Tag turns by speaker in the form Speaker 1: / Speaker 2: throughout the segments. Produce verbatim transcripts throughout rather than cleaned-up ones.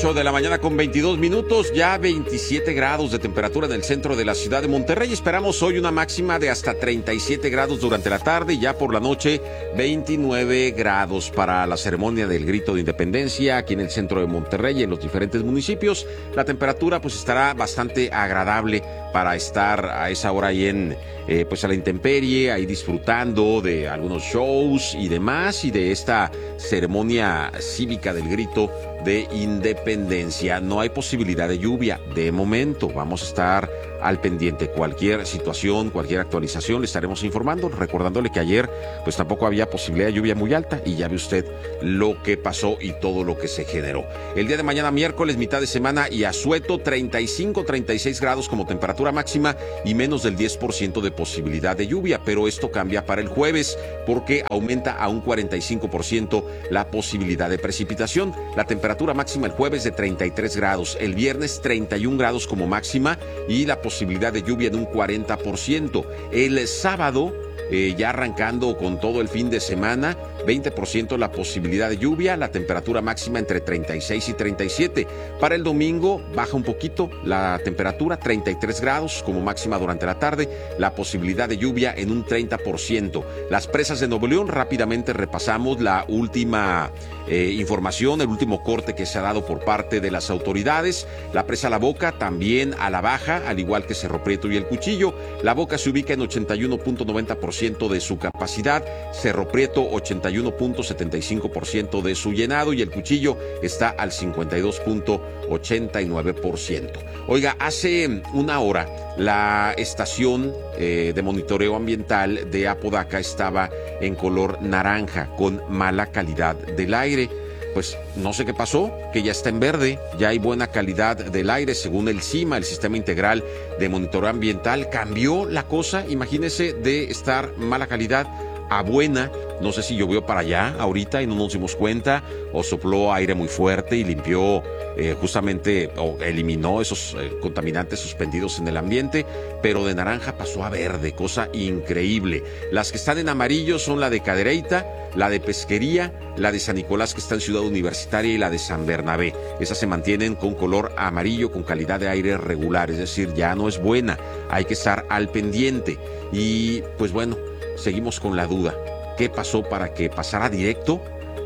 Speaker 1: ocho de la mañana con veintidós minutos, ya veintisiete grados de temperatura en el centro de la ciudad de Monterrey. Esperamos hoy una máxima de hasta treinta y siete grados durante la tarde y ya por la noche veintinueve grados para la ceremonia del grito de independencia aquí en el centro de Monterrey y en los diferentes municipios. La temperatura pues estará bastante agradable para estar a esa hora ahí en eh, pues a la intemperie, ahí disfrutando de algunos shows y demás y de esta ceremonia cívica del grito de independencia. No hay posibilidad de lluvia de momento. Vamos a estar al pendiente. Cualquier situación, cualquier actualización le estaremos informando, recordándole que ayer pues tampoco había posibilidad de lluvia muy alta y ya ve usted lo que pasó y todo lo que se generó. El día de mañana miércoles, mitad de semana y asueto, treinta y cinco, treinta y seis grados como temperatura máxima y menos del diez por ciento de posibilidad de lluvia, pero esto cambia para el jueves porque aumenta a un cuarenta y cinco por ciento la posibilidad de precipitación. La temperatura máxima el jueves de treinta y tres grados, el viernes treinta y un grados como máxima y la posibilidad de lluvia de un cuarenta por ciento. El sábado, eh, ya arrancando con todo el fin de semana, veinte por ciento la posibilidad de lluvia, la temperatura máxima entre treinta y seis y treinta y siete. Para el domingo baja un poquito la temperatura, treinta y tres grados como máxima durante la tarde, la posibilidad de lluvia en un treinta por ciento. Las presas de Nuevo León, rápidamente repasamos la última eh, información, el último corte que se ha dado por parte de las autoridades. La presa La Boca también a la baja, al igual que Cerro Prieto y El Cuchillo. La Boca se ubica en ochenta y uno punto noventa por ciento de su capacidad, Cerro Prieto ochenta y uno punto setenta y cinco por ciento de su llenado y El Cuchillo está al cincuenta y dos punto ochenta y nueve por ciento. Oiga, hace una hora la estación eh, de monitoreo ambiental de Apodaca estaba en color naranja con mala calidad del aire. Pues no sé qué pasó, que ya está en verde, ya hay buena calidad del aire según el CIMA, el Sistema Integral de Monitoreo Ambiental. Cambió la cosa, imagínese, de estar mala calidad a buena. No sé si llovió para allá ahorita y no nos dimos cuenta, o sopló aire muy fuerte y limpió eh, justamente, o eliminó esos eh, contaminantes suspendidos en el ambiente, pero de naranja pasó a verde, cosa increíble. Las que están en amarillo son la de Cadereyta, la de Pesquería, la de San Nicolás que está en Ciudad Universitaria y la de San Bernabé. Esas se mantienen con color amarillo, con calidad de aire regular, es decir, ya no es buena, hay que estar al pendiente. Y pues bueno, seguimos con la duda. ¿Qué pasó para que pasara directo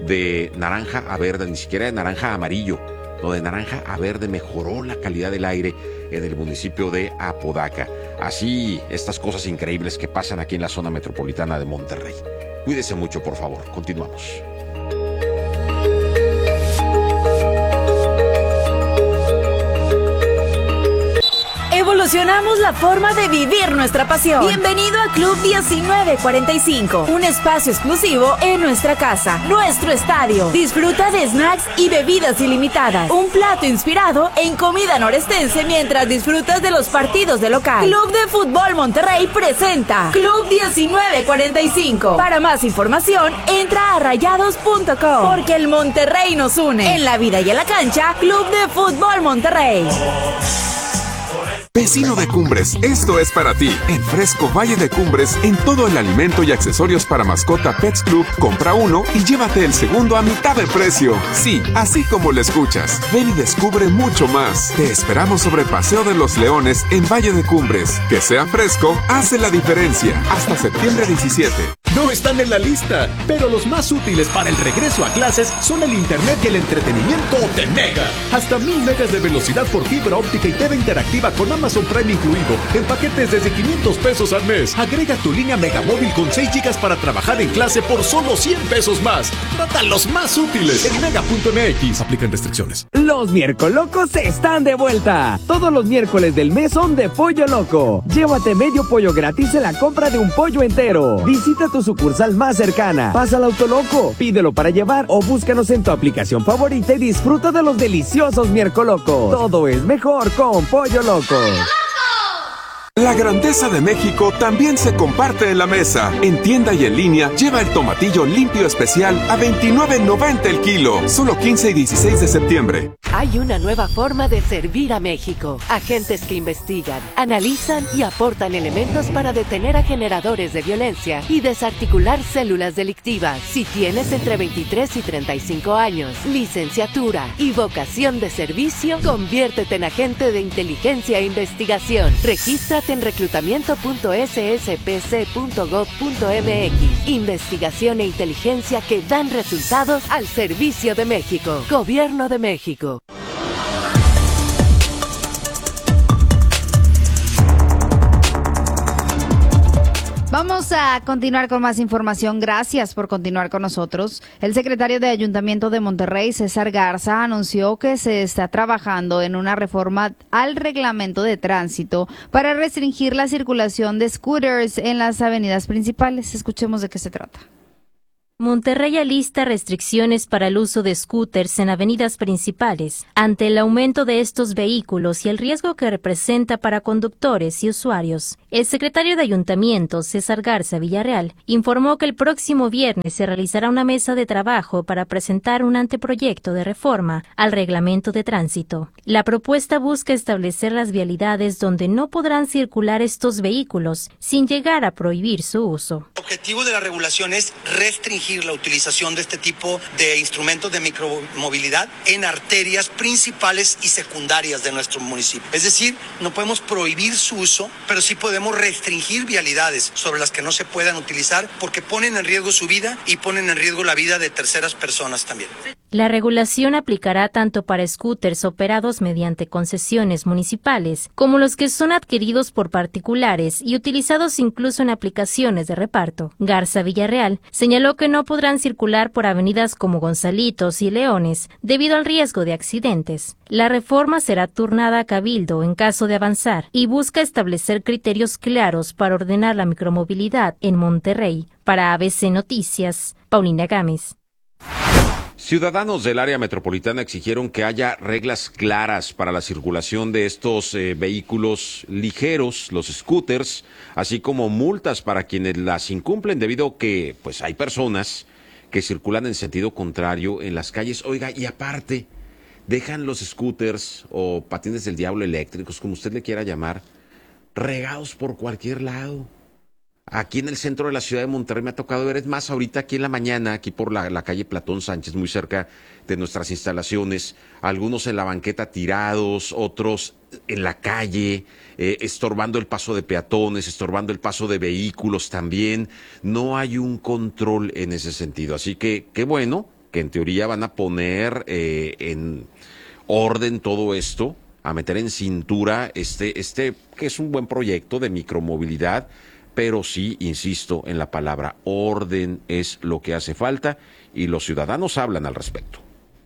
Speaker 1: de naranja a verde? Ni siquiera de naranja a amarillo. Lo de naranja a verde mejoró la calidad del aire en el municipio de Apodaca. Así, estas cosas increíbles que pasan aquí en la zona metropolitana de Monterrey. Cuídese mucho, por favor. Continuamos.
Speaker 2: Evolucionamos la forma de vivir nuestra pasión. Bienvenido a Club diecinueve cuarenta y cinco, un espacio exclusivo en nuestra casa, nuestro estadio. Disfruta de snacks y bebidas ilimitadas. Un plato inspirado en comida norestense mientras disfrutas de los partidos de local. Club de Fútbol Monterrey presenta Club diecinueve cuarenta y cinco. Para más información, entra a rayados punto com, porque el Monterrey nos une. En la vida y en la cancha, Club de Fútbol Monterrey.
Speaker 3: Vecino de Cumbres, esto es para ti. En Fresco Valle de Cumbres, en todo el alimento y accesorios para mascota Pets Club, compra uno y llévate el segundo a mitad de precio. Sí, así como lo escuchas. Ven y descubre mucho más. Te esperamos sobre Paseo de los Leones en Valle de Cumbres. Que sea fresco, hace la diferencia. Hasta septiembre diecisiete.
Speaker 4: No están en la lista, pero los más útiles para el regreso a clases son el internet y el entretenimiento de Mega. Hasta mil megas de velocidad por fibra óptica y T V interactiva con Amazon Prime incluido, en paquetes desde quinientos pesos al mes. Agrega tu línea Megamóvil con seis gigas para trabajar en clase por solo cien pesos más. Trata los más útiles en mega punto m x. Aplican restricciones.
Speaker 5: Los miércolocos están de vuelta. Todos los miércoles del mes son de Pollo Loco. Llévate medio pollo gratis en la compra de un pollo entero. Visita tu sucursal más cercana. Pasa al Autoloco, pídelo para llevar o búscanos en tu aplicación favorita y disfruta de los deliciosos miércolocos. Todo es mejor con Pollo Loco.
Speaker 3: La grandeza de México también se comparte en la mesa. En tienda y en línea, lleva el tomatillo limpio especial a veintinueve noventa el kilo. Solo quince y dieciséis de septiembre.
Speaker 6: Hay una nueva forma de servir a México. Agentes que investigan, analizan y aportan elementos para detener a generadores de violencia y desarticular células delictivas. Si tienes entre veintitrés y treinta y cinco años, licenciatura y vocación de servicio, conviértete en agente de inteligencia e investigación. Regístrate en reclutamiento punto s s p c punto gov punto m x. Investigación e inteligencia que dan resultados al servicio de México. Gobierno de México.
Speaker 7: Vamos a continuar con más información. Gracias por continuar con nosotros. El secretario de Ayuntamiento de Monterrey, César Garza, anunció que se está trabajando en una reforma al reglamento de tránsito para restringir la circulación de scooters en las avenidas principales. Escuchemos de qué se trata.
Speaker 8: Monterrey alista restricciones para el uso de scooters en avenidas principales ante el aumento de estos vehículos y el riesgo que representa para conductores y usuarios. El secretario de Ayuntamiento, César Garza Villarreal, informó que el próximo viernes se realizará una mesa de trabajo para presentar un anteproyecto de reforma al reglamento de tránsito. La propuesta busca establecer las vialidades donde no podrán circular estos vehículos sin llegar a prohibir su uso.
Speaker 9: El objetivo de la regulación es restringir la utilización de este tipo de instrumentos de micromovilidad en arterias principales y secundarias de nuestro municipio. Es decir, no podemos prohibir su uso, pero sí podemos restringir vialidades sobre las que no se puedan utilizar porque ponen en riesgo su vida y ponen en riesgo la vida de terceras personas también.
Speaker 8: La regulación aplicará tanto para scooters operados mediante concesiones municipales como los que son adquiridos por particulares y utilizados incluso en aplicaciones de reparto. Garza Villarreal señaló que no podrán circular por avenidas como Gonzalitos y Leones debido al riesgo de accidentes. La reforma será turnada a Cabildo en caso de avanzar y busca establecer criterios claros para ordenar la micromovilidad en Monterrey. Para A B C Noticias, Paulina Gámez.
Speaker 1: Ciudadanos del área metropolitana exigieron que haya reglas claras para la circulación de estos eh, vehículos ligeros, los scooters, así como multas para quienes las incumplen debido a que pues hay personas que circulan en sentido contrario en las calles. Oiga, y aparte, dejan los scooters o patines del diablo eléctricos, como usted le quiera llamar, regados por cualquier lado. Aquí en el centro de la ciudad de Monterrey me ha tocado ver, es más, ahorita aquí en la mañana, aquí por la, la calle Platón Sánchez, muy cerca de nuestras instalaciones, algunos en la banqueta tirados, otros en la calle, eh, estorbando el paso de peatones, estorbando el paso de vehículos también. No hay un control en ese sentido, así que qué bueno que en teoría van a poner eh, en orden todo esto, a meter en cintura este, este que es un buen proyecto de micromovilidad. Pero sí, insisto en la palabra, orden es lo que hace falta y los ciudadanos hablan al respecto.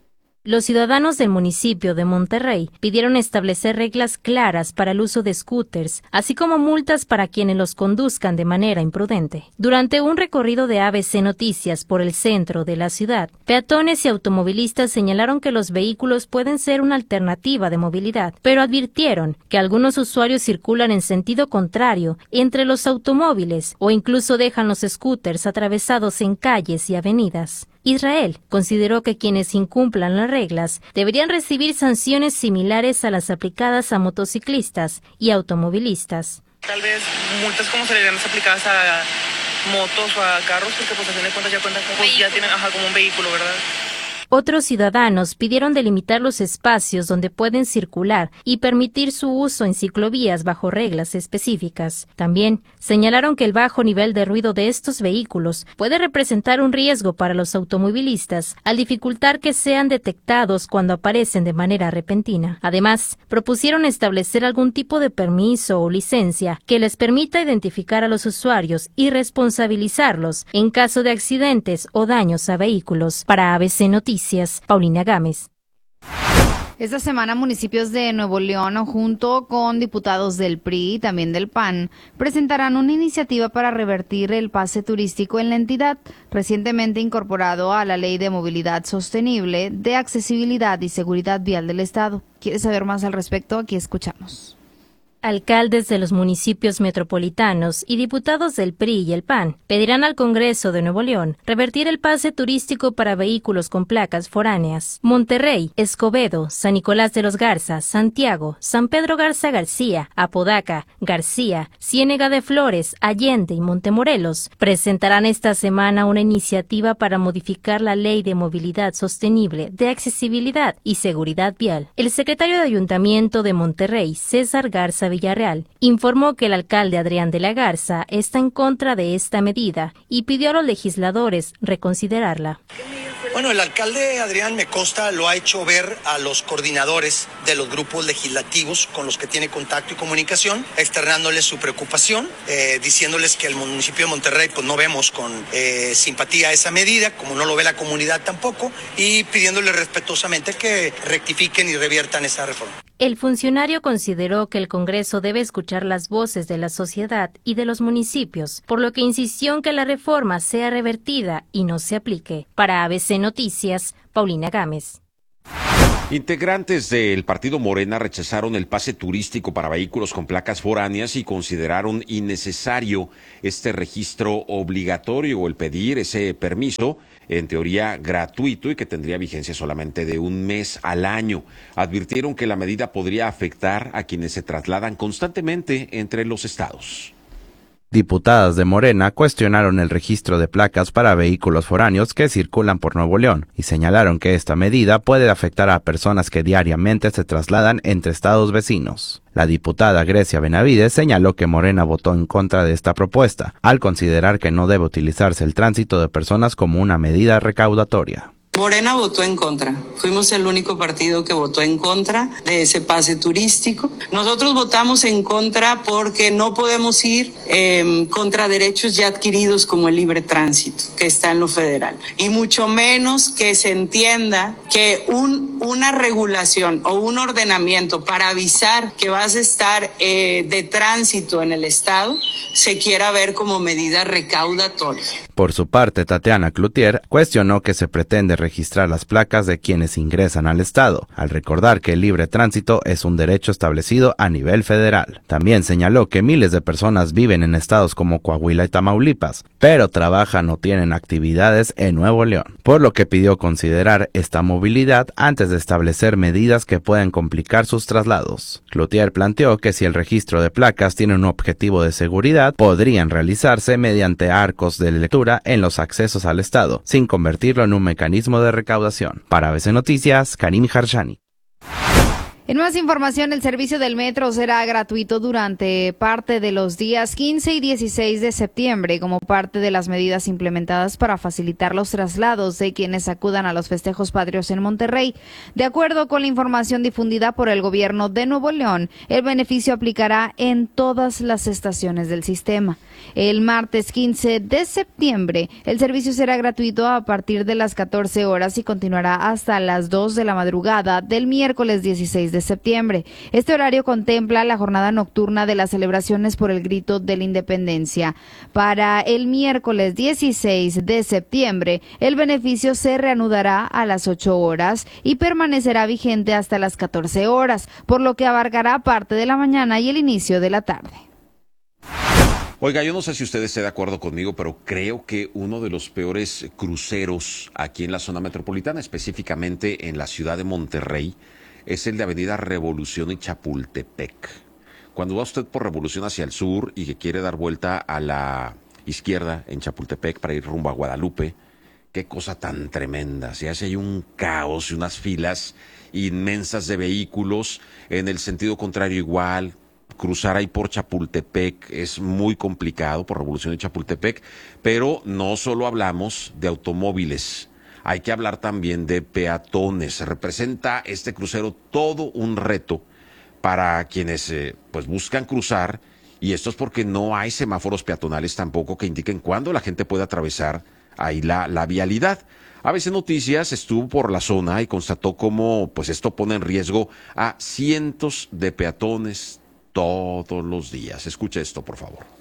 Speaker 8: Los ciudadanos del municipio de Monterrey pidieron establecer reglas claras para el uso de scooters, así como multas para quienes los conduzcan de manera imprudente. Durante un recorrido de A B C Noticias por el centro de la ciudad, peatones y automovilistas señalaron que los vehículos pueden ser una alternativa de movilidad, pero advirtieron que algunos usuarios circulan en sentido contrario entre los automóviles o incluso dejan los scooters atravesados en calles y avenidas. Israel consideró que quienes incumplan las reglas deberían recibir sanciones similares a las aplicadas a motociclistas y automovilistas.
Speaker 10: Tal vez multas como se le dan aplicadas a motos o a carros, porque pues a fin de cuentas ya cuentan como, ya tienen, ajá, como un vehículo, ¿verdad?
Speaker 8: Otros ciudadanos pidieron delimitar los espacios donde pueden circular y permitir su uso en ciclovías bajo reglas específicas. También señalaron que el bajo nivel de ruido de estos vehículos puede representar un riesgo para los automovilistas al dificultar que sean detectados cuando aparecen de manera repentina. Además, propusieron establecer algún tipo de permiso o licencia que les permita identificar a los usuarios y responsabilizarlos en caso de accidentes o daños a vehículos. Para A B C Noticias, Paulina Gámez.
Speaker 7: Esta semana municipios de Nuevo León, junto con diputados del P R I y también del P A N, presentarán una iniciativa para revertir el pase turístico en la entidad, recientemente incorporado a la Ley de Movilidad Sostenible, de Accesibilidad y Seguridad Vial del Estado. ¿Quieres saber más al respecto? Aquí escuchamos.
Speaker 8: Alcaldes de los municipios metropolitanos y diputados del P R I y el P A N pedirán al Congreso de Nuevo León revertir el pase turístico para vehículos con placas foráneas. Monterrey, Escobedo, San Nicolás de los Garza, Santiago, San Pedro Garza García, Apodaca, García, Ciénega de Flores, Allende y Montemorelos presentarán esta semana una iniciativa para modificar la Ley de Movilidad Sostenible, de Accesibilidad y Seguridad Vial. El secretario de Ayuntamiento de Monterrey, César Garza Villarreal, informó que el alcalde Adrián de la Garza está en contra de esta medida y pidió a los legisladores reconsiderarla.
Speaker 9: Bueno, el alcalde Adrián, me consta, lo ha hecho ver a los coordinadores de los grupos legislativos con los que tiene contacto y comunicación, externándoles su preocupación, eh, diciéndoles que el municipio de Monterrey pues no vemos con eh, simpatía esa medida, como no lo ve la comunidad tampoco, y pidiéndoles respetuosamente que rectifiquen y reviertan esa reforma.
Speaker 8: El funcionario consideró que el Congreso debe escuchar las voces de la sociedad y de los municipios, por lo que insistió en que la reforma sea revertida y no se aplique. Para A B C Noticias, Paulina Gámez.
Speaker 1: Integrantes del partido Morena rechazaron el pase turístico para vehículos con placas foráneas y consideraron innecesario este registro obligatorio o el pedir ese permiso, en teoría gratuito y que tendría vigencia solamente de un mes al año. Advirtieron que la medida podría afectar a quienes se trasladan constantemente entre los estados.
Speaker 11: Diputadas de Morena cuestionaron el registro de placas para vehículos foráneos que circulan por Nuevo León y señalaron que esta medida puede afectar a personas que diariamente se trasladan entre estados vecinos. La diputada Grecia Benavides señaló que Morena votó en contra de esta propuesta, al considerar que no debe utilizarse el tránsito de personas como una medida recaudatoria.
Speaker 12: Morena votó en contra. Fuimos el único partido que votó en contra de ese pase turístico. Nosotros votamos en contra porque no podemos ir eh, contra derechos ya adquiridos como el libre tránsito, que está en lo federal. Y mucho menos que se entienda que un, una regulación o un ordenamiento para avisar que vas a estar eh, de tránsito en el estado se quiera ver como medida recaudatoria.
Speaker 11: Por su parte, Tatiana Cloutier cuestionó que se pretende registrar las placas de quienes ingresan al estado, al recordar que el libre tránsito es un derecho establecido a nivel federal. También señaló que miles de personas viven en estados como Coahuila y Tamaulipas, pero trabajan o tienen actividades en Nuevo León, por lo que pidió considerar esta movilidad antes de establecer medidas que puedan complicar sus traslados. Cloutier planteó que si el registro de placas tiene un objetivo de seguridad, podrían realizarse mediante arcos de lectura en los accesos al estado, sin convertirlo en un mecanismo de recaudación. Para A B C Noticias, Karim Harshani.
Speaker 7: En más información, el servicio del metro será gratuito durante parte de los días quince y dieciséis de septiembre, como parte de las medidas implementadas para facilitar los traslados de quienes acudan a los festejos patrios en Monterrey. De acuerdo con la información difundida por el gobierno de Nuevo León, el beneficio aplicará en todas las estaciones del sistema. El martes quince de septiembre, el servicio será gratuito a partir de las catorce horas y continuará hasta las dos de la madrugada del miércoles dieciséis de septiembre. Este horario contempla la jornada nocturna de las celebraciones por el grito de la independencia. Para el miércoles dieciséis de septiembre, el beneficio se reanudará a las ocho horas y permanecerá vigente hasta las catorce horas, por lo que abarcará parte de la mañana y el inicio de la tarde.
Speaker 1: Oiga, yo no sé si usted esté de acuerdo conmigo, pero creo que uno de los peores cruceros aquí en la zona metropolitana, específicamente en la ciudad de Monterrey, es el de Avenida Revolución y Chapultepec. Cuando va usted por Revolución hacia el sur y que quiere dar vuelta a la izquierda en Chapultepec para ir rumbo a Guadalupe, qué cosa tan tremenda. Se hace ahí un caos y unas filas inmensas de vehículos. En el sentido contrario igual, cruzar ahí por Chapultepec es muy complicado, por Revolución y Chapultepec, pero no solo hablamos de automóviles. Hay que hablar también de peatones. Representa este crucero todo un reto para quienes eh, pues buscan cruzar, y esto es porque no hay semáforos peatonales tampoco que indiquen cuándo la gente puede atravesar ahí la, la vialidad. A B C Noticias estuvo por la zona y constató cómo pues esto pone en riesgo a cientos de peatones todos los días. Escuche esto, por favor.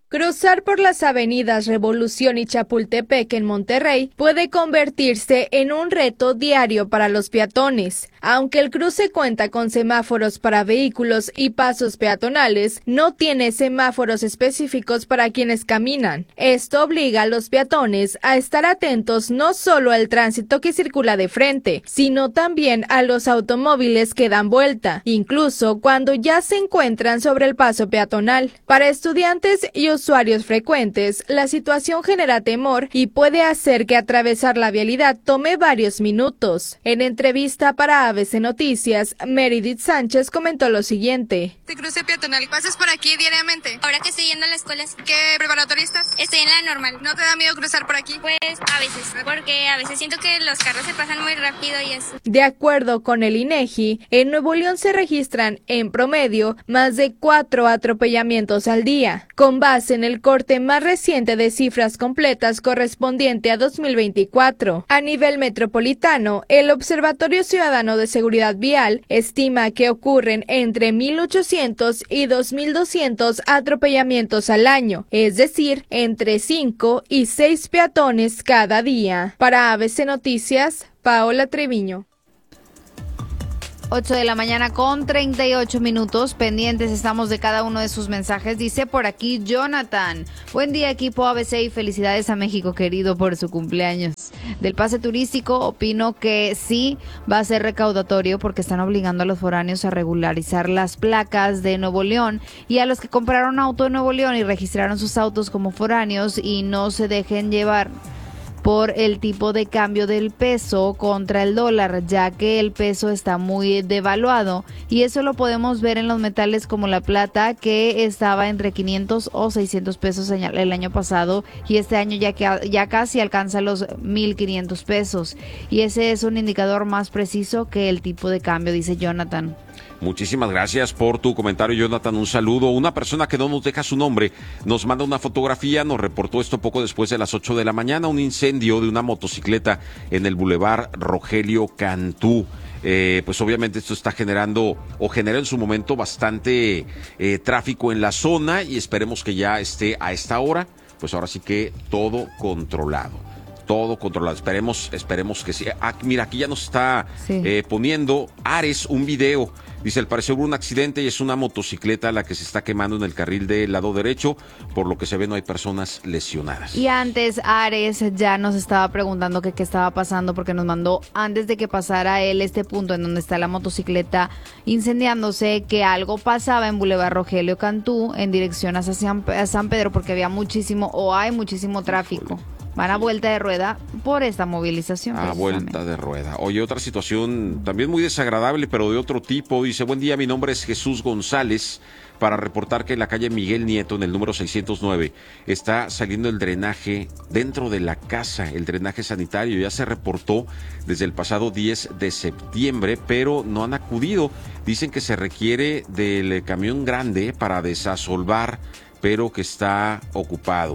Speaker 13: Cruzar por las avenidas Revolución y Chapultepec en Monterrey puede convertirse en un reto diario para los peatones. Aunque el cruce cuenta con semáforos para vehículos y pasos peatonales, no tiene semáforos específicos para quienes caminan. Esto obliga a los peatones a estar atentos no solo al tránsito que circula de frente, sino también a los automóviles que dan vuelta, incluso cuando ya se encuentran sobre el paso peatonal. Para estudiantes y usuarios frecuentes, la situación genera temor y puede hacer que atravesar la vialidad tome varios minutos. En entrevista para A B C Noticias, Meredith Sánchez comentó lo siguiente.
Speaker 14: ¿Te cruce peatonal? ¿Pasas por aquí diariamente?
Speaker 15: Ahora que estoy yendo a la escuela.
Speaker 14: ¿Qué preparatoria estás?
Speaker 15: Estoy en la normal.
Speaker 14: ¿No te da miedo cruzar por aquí?
Speaker 15: Pues a veces, porque a veces siento que los carros se pasan muy rápido y eso.
Speaker 13: De acuerdo con el INEGI, en Nuevo León se registran, en promedio, más de cuatro atropellamientos al día, con base en el corte más reciente de cifras completas correspondiente a dos mil veinticuatro. A nivel metropolitano, el Observatorio Ciudadano de Seguridad Vial estima que ocurren entre mil ochocientos y dos mil doscientos atropellamientos al año, es decir, entre cinco y seis peatones cada día. Para A B C Noticias, Paola Treviño.
Speaker 7: ocho de la mañana con treinta y ocho minutos, pendientes estamos de cada uno de sus mensajes. Dice por aquí Jonathan: buen día equipo A B C y felicidades a México querido por su cumpleaños. Del pase turístico opino que sí va a ser recaudatorio porque están obligando a los foráneos a regularizar las placas de Nuevo León y a los que compraron auto en Nuevo León y registraron sus autos como foráneos y no se dejen llevar por el tipo de cambio del peso contra el dólar, ya que el peso está muy devaluado y eso lo podemos ver en los metales como la plata, que estaba entre quinientos o seiscientos pesos el año pasado y este año ya, que, ya casi alcanza los mil quinientos pesos y ese es un indicador más preciso que el tipo de cambio, dice Jonathan.
Speaker 1: Muchísimas gracias por tu comentario, Jonathan. Un saludo. Una persona que no nos deja su nombre nos manda una fotografía, nos reportó esto poco después de las ocho de la mañana, un incendio de una motocicleta en el Boulevard Rogelio Cantú. Eh, pues obviamente esto está generando o generó en su momento bastante eh, tráfico en la zona y esperemos que ya esté a esta hora, pues ahora sí que todo controlado. Todo controlado, esperemos, esperemos que sí. Ah, mira, aquí ya nos está sí. eh, poniendo Ares un video. Dice, al parecer hubo un accidente y es una motocicleta la que se está quemando en el carril del lado derecho, por lo que se ve no hay personas lesionadas.
Speaker 7: Y antes Ares ya nos estaba preguntando que qué estaba pasando porque nos mandó antes de que pasara él este punto en donde está la motocicleta incendiándose, que algo pasaba en Boulevard Rogelio Cantú en dirección hacia San Pedro porque había muchísimo o hay muchísimo tráfico. Van a vuelta de rueda por esta movilización.
Speaker 1: A vuelta de rueda. Oye, otra situación también muy desagradable, pero de otro tipo. Dice, buen día, mi nombre es Jesús González, para reportar que en la calle Miguel Nieto, en el número seiscientos nueve, está saliendo el drenaje dentro de la casa, el drenaje sanitario. Ya se reportó desde el pasado diez de septiembre, pero no han acudido. Dicen que se requiere del camión grande para desasolvar, pero que está ocupado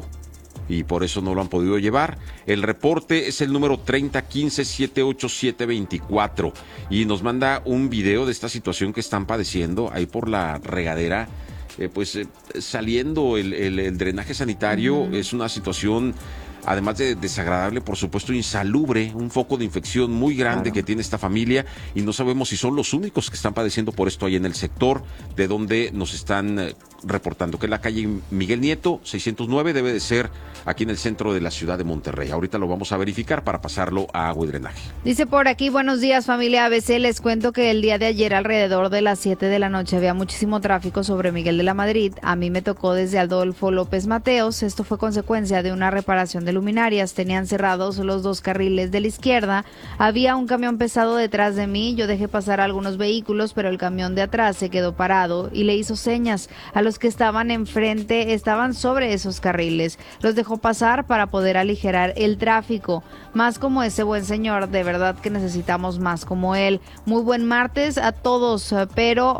Speaker 1: y por eso no lo han podido llevar. El reporte es el número treinta quince setenta y ocho setecientos veinticuatro y nos manda un video de esta situación que están padeciendo ahí por la regadera, eh, pues eh, saliendo el, el, el drenaje sanitario. Uh-huh. Es una situación, además de desagradable, por supuesto insalubre, un foco de infección muy grande, claro, que tiene esta familia y no sabemos si son los únicos que están padeciendo por esto ahí en el sector de donde nos están eh, reportando, que es la calle Miguel Nieto seiscientos nueve, debe de ser aquí en el centro de la ciudad de Monterrey. Ahorita lo vamos a verificar para pasarlo a agua y drenaje.
Speaker 7: Dice por aquí, buenos días familia A B C, les cuento que el día de ayer alrededor de las siete de la noche había muchísimo tráfico sobre Miguel de la Madrid. A mí me tocó desde Adolfo López Mateos. Esto fue consecuencia de una reparación de luminarias. Tenían cerrados los dos carriles de la izquierda. Había un camión pesado detrás de mí. Yo dejé pasar a algunos vehículos, pero el camión de atrás se quedó parado y le hizo señas a los que estaban enfrente, estaban sobre esos carriles. Los dejó pasar para poder aligerar el tráfico. Más como ese buen señor, de verdad que necesitamos más como él. Muy buen martes a todos, pero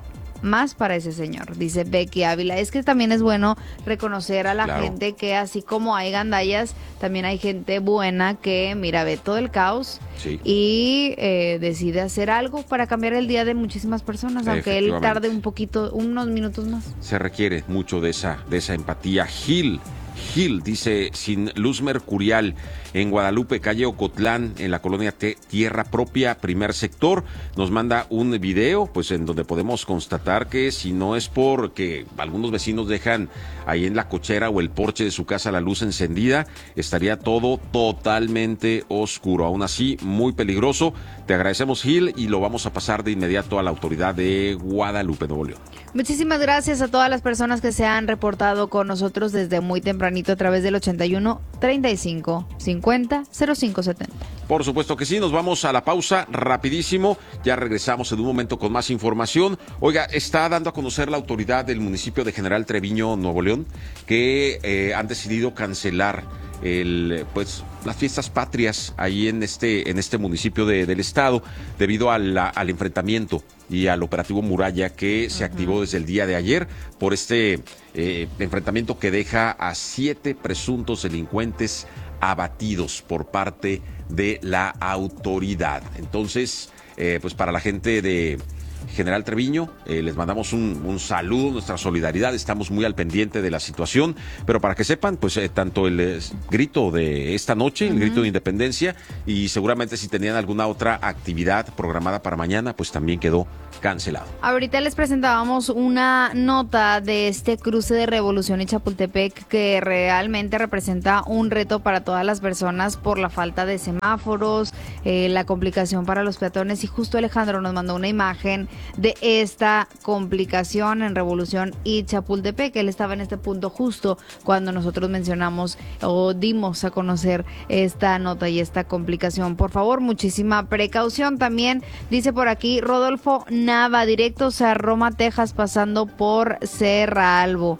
Speaker 7: más para ese señor, dice Becky Ávila. Es que también es bueno reconocer a la
Speaker 1: Claro.
Speaker 7: gente que así como hay gandallas, también hay gente buena que, mira, ve todo el caos
Speaker 1: Sí.
Speaker 7: y eh, decide hacer algo para cambiar el día de muchísimas personas, aunque él
Speaker 1: Efectivamente.
Speaker 7: tarde un poquito, unos minutos más.
Speaker 1: Se requiere mucho de esa, de esa empatía. Gil, Gil dice, sin luz mercurial en Guadalupe, calle Ocotlán, en la colonia T- Tierra Propia, primer sector, nos manda un video, pues en donde podemos constatar que si no es porque algunos vecinos dejan ahí en la cochera o el porche de su casa la luz encendida, estaría todo totalmente oscuro. Aún así, muy peligroso. Te agradecemos, Gil, y lo vamos a pasar de inmediato a la autoridad de Guadalupe, Nuevo León.
Speaker 7: Muchísimas gracias a todas las personas que se han reportado con nosotros desde muy tempranito a través del ochenta y uno, treinta y cinco, cincuenta, cero cinco setenta.
Speaker 1: Por supuesto que sí, nos vamos a la pausa rapidísimo, ya regresamos en un momento con más información. Oiga, está dando a conocer la autoridad del municipio de General Treviño, Nuevo León, que eh, han decidido cancelar el, pues, las fiestas patrias ahí en este, en este municipio de, del estado, debido a la, al enfrentamiento y al operativo Muralla que se activó desde el día de ayer por este eh, enfrentamiento que deja a siete presuntos delincuentes abatidos por parte de la autoridad. Entonces, eh, pues para la gente de General Treviño, eh, les mandamos un, un saludo, nuestra solidaridad, estamos muy al pendiente de la situación, pero para que sepan, pues eh, tanto el eh, grito de esta noche, el
Speaker 7: Ujú.
Speaker 1: grito de independencia, y seguramente si tenían alguna otra actividad programada para mañana, pues también quedó cancelado.
Speaker 7: Ahorita les presentábamos una nota de este cruce de Revolución y Chapultepec que realmente representa un reto para todas las personas por la falta de semáforos, eh, la complicación para los peatones, y justo Alejandro nos mandó una imagen de esta complicación en Revolución y Chapultepec. Él estaba en este punto justo cuando nosotros mencionamos o dimos a conocer esta nota y esta complicación. Por favor, muchísima precaución. También dice por aquí Rodolfo Nava, directos a Roma, Texas, pasando por Serra Albo.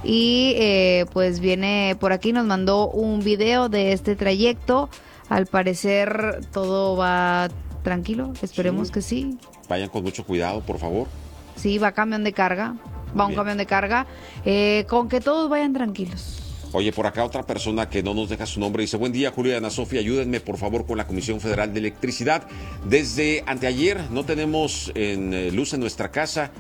Speaker 7: Y eh, pues viene por aquí, nos mandó un video de este trayecto. Al parecer todo va tranquilo, esperemos
Speaker 1: Sí.
Speaker 7: que sí.
Speaker 1: Vayan con mucho cuidado, por favor.
Speaker 7: Sí, va camión de carga, va un
Speaker 1: Bien.
Speaker 7: camión de carga, eh, con que todos vayan tranquilos.
Speaker 1: Oye, por acá otra persona que no nos deja su nombre dice, buen día, Julio y Ana Sofía, ayúdenme por favor con la Comisión Federal de Electricidad. Desde anteayer no tenemos en, eh, luz en nuestra casa,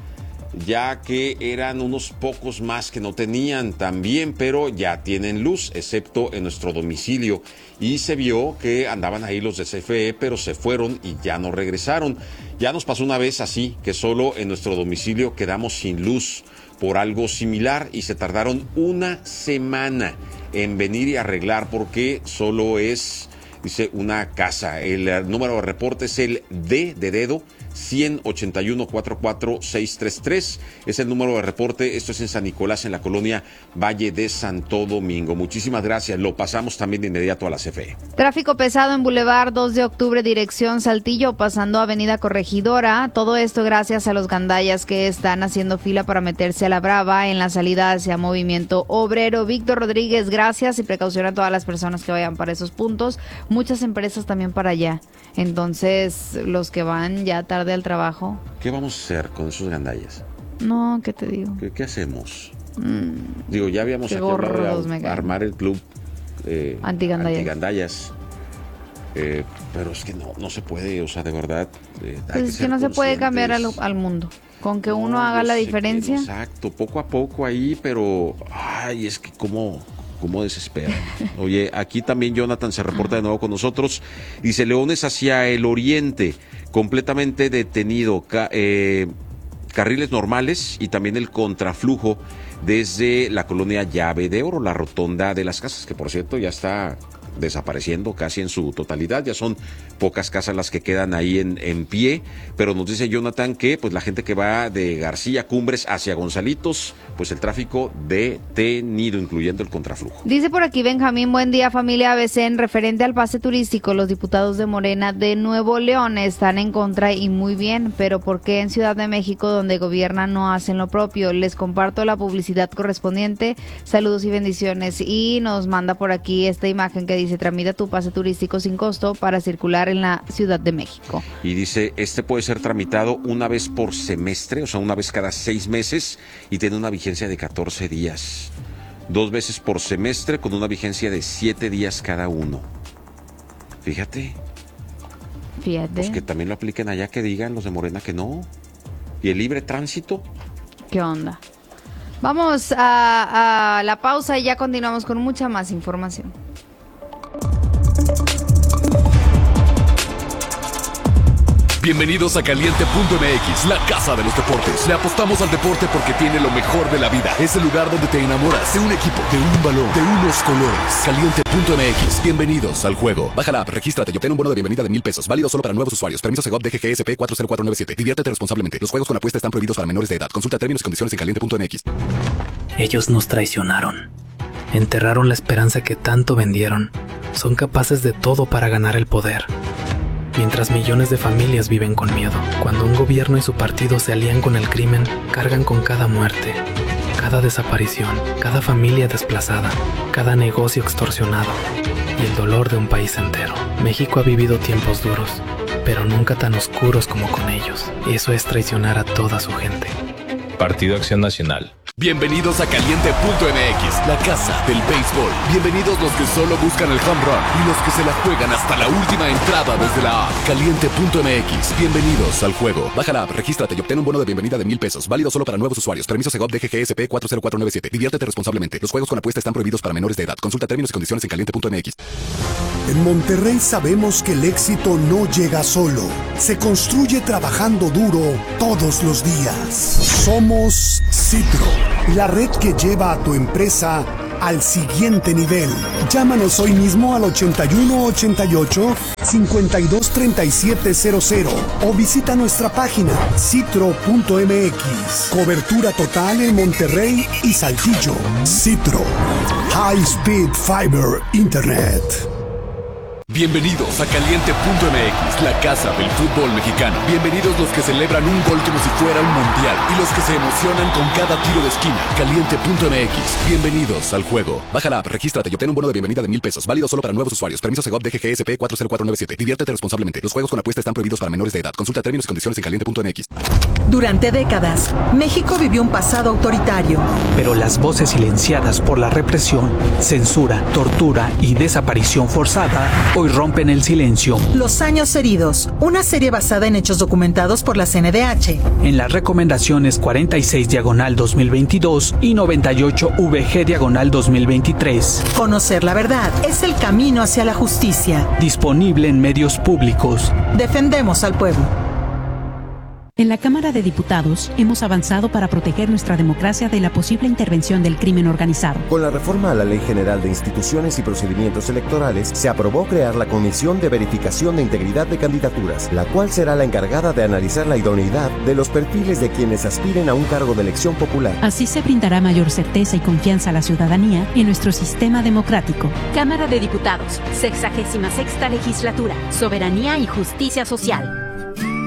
Speaker 1: ya que eran unos pocos más que no tenían también, pero ya tienen luz, excepto en nuestro domicilio. Y se vio que andaban ahí los de C F E, pero se fueron y ya no regresaron. Ya nos pasó una vez así, que solo en nuestro domicilio quedamos sin luz por algo similar y se tardaron una semana en venir y arreglar porque solo es, dice, una casa. El eh, número de reporte es el D de dedo uno ocho uno, cuatro cuatro seis tres tres. Es el número de reporte. Esto es en San Nicolás, en la colonia Valle de Santo Domingo. Muchísimas gracias. Lo pasamos también de inmediato a la C F E.
Speaker 7: Tráfico pesado en Boulevard dos de octubre, dirección Saltillo, pasando Avenida Corregidora. Todo esto gracias a los gandallas que están haciendo fila para meterse a la Brava en la salida hacia Movimiento Obrero. Víctor Rodríguez, gracias, y precaución a todas las personas que vayan para esos puntos. Muchas empresas también para allá. Entonces, los que van ya tarde al trabajo.
Speaker 1: ¿Qué vamos a hacer con esos gandallas?
Speaker 7: No, ¿qué te digo?
Speaker 1: ¿Qué, qué hacemos?
Speaker 7: Mm,
Speaker 1: Digo, ya habíamos
Speaker 7: Qué
Speaker 1: aquí hablado de
Speaker 7: gordos me
Speaker 1: a-
Speaker 7: caen.
Speaker 1: armar el club eh,
Speaker 7: Antigandallas.
Speaker 1: antigandallas. Eh, pero es que no, no se puede, o sea, de verdad. eh, hay
Speaker 7: pues es que
Speaker 1: ser
Speaker 7: no se puede cambiar al,
Speaker 1: conscientes.
Speaker 7: al mundo. Con que uno
Speaker 1: No,
Speaker 7: haga
Speaker 1: yo
Speaker 7: la
Speaker 1: sé que
Speaker 7: diferencia.
Speaker 1: no, exacto, poco a poco ahí, pero ay, es que cómo, cómo desespera. Oye, aquí también Jonathan se reporta de nuevo con nosotros. Dice, Leones hacia el oriente, completamente detenido. Ca- eh, carriles normales y también el contraflujo desde la colonia Llave de Oro, la rotonda de las casas, que por cierto ya está desapareciendo casi en su totalidad. Ya son pocas casas las que quedan ahí en, en pie, pero nos dice Jonathan que pues la gente que va de García Cumbres hacia Gonzalitos, pues el tráfico detenido, incluyendo el contraflujo.
Speaker 7: Dice por aquí Benjamín, buen día familia A B C, en referente al pase turístico, los diputados de Morena de Nuevo León están en contra y muy bien, pero ¿por qué en Ciudad de México, donde gobiernan, no hacen lo propio? Les comparto la publicidad correspondiente, saludos y bendiciones. Y nos manda por aquí esta imagen que dice se tramita tu pase turístico sin costo para circular en la Ciudad de México.
Speaker 1: Y dice, este puede ser tramitado una vez por semestre, o sea, una vez cada seis meses y tiene una vigencia de catorce días. Dos veces por semestre con una vigencia de siete días cada uno. Fíjate.
Speaker 7: Fíjate.
Speaker 1: Pues que también lo apliquen allá, que digan los de Morena que no. ¿Y el libre tránsito?
Speaker 7: ¿Qué onda? Vamos a, a la pausa y ya continuamos con mucha más información.
Speaker 16: Bienvenidos a Caliente punto M X, la casa de los deportes. Le apostamos al deporte porque tiene lo mejor de la vida. Es el lugar donde te enamoras de un equipo, de un balón, de unos colores. Caliente punto M X, bienvenidos al juego. Baja la app, regístrate y obtén un bono de bienvenida de mil pesos. Válido solo para nuevos usuarios. Permiso Segov D G G S P cuatro cero cuatro nueve siete. Diviértete responsablemente. Los juegos con apuesta están prohibidos para menores de edad. Consulta términos y condiciones en caliente punto M X.
Speaker 17: Ellos nos traicionaron. Enterraron la esperanza que tanto vendieron. Son capaces de todo para ganar el poder. Mientras millones de familias viven con miedo, cuando un gobierno y su partido se alían con el crimen, cargan con cada muerte, cada desaparición, cada familia desplazada, cada negocio extorsionado y el dolor de un país entero. México ha vivido tiempos duros, pero nunca tan oscuros como con ellos. Y eso es traicionar a toda su gente.
Speaker 18: Partido Acción Nacional.
Speaker 16: Bienvenidos a Caliente punto M X, la casa del béisbol. Bienvenidos los que solo buscan el home run y los que se la juegan hasta la última entrada desde la app. Caliente punto M X, bienvenidos al juego. Baja la app, regístrate y obtén un bono de bienvenida de mil pesos. Válido solo para nuevos usuarios. Permiso Segov D G G S P cuatro cero cuatro nueve siete. Diviértete responsablemente. Los juegos con apuesta están prohibidos para menores de edad. Consulta términos y condiciones en caliente punto M X.
Speaker 19: En Monterrey sabemos que el éxito no llega solo. Se construye trabajando duro todos los días. Somos Citro, la red que lleva a tu empresa al siguiente nivel. Llámanos hoy mismo al ochenta y uno ochenta y ocho cincuenta y dos treinta y siete cero cero o visita nuestra página citro punto M X. Cobertura total en Monterrey y Saltillo. Citro, High Speed Fiber Internet.
Speaker 16: Bienvenidos a Caliente punto M X, la casa del fútbol mexicano. Bienvenidos los que celebran un gol como si fuera un mundial y los que se emocionan con cada tiro de esquina. Caliente punto M X, bienvenidos al juego. Baja la app, regístrate y obtén un bono de bienvenida de mil pesos. Válido solo para nuevos usuarios. Permiso Segov D G G S P cuatro cero cuatro nueve siete. Diviértete responsablemente. Los juegos con apuesta están prohibidos para menores de edad. Consulta términos y condiciones en caliente punto M X.
Speaker 20: Durante décadas, México vivió un pasado autoritario.
Speaker 21: Pero las voces silenciadas por la represión, censura, tortura y desaparición forzada hoy rompen el silencio.
Speaker 20: Los años heridos, una serie basada en hechos documentados por la C N D H.
Speaker 21: En las recomendaciones cuarenta y seis diagonal dos mil veintidós y noventa y ocho V G diagonal dos mil veintitrés.
Speaker 20: Conocer la verdad es el camino hacia la justicia.
Speaker 21: Disponible en medios públicos.
Speaker 20: Defendemos al pueblo.
Speaker 22: En la Cámara de Diputados hemos avanzado para proteger nuestra democracia de la posible intervención del crimen organizado.
Speaker 23: Con la reforma a la Ley General de Instituciones y Procedimientos Electorales, se aprobó crear la Comisión de Verificación de Integridad de Candidaturas, la cual será la encargada de analizar la idoneidad de los perfiles de quienes aspiren a un cargo de elección popular.
Speaker 22: Así se brindará mayor certeza y confianza a la ciudadanía en nuestro sistema democrático.
Speaker 24: Cámara de Diputados, sexagésima sexta legislatura, Soberanía y Justicia Social.